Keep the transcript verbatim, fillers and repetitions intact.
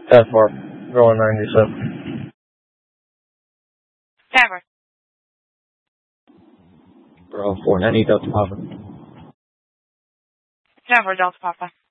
ten four, going ninety-seven. Tower. Bravo four ninety, Delta Papa. Tower, Delta Papa.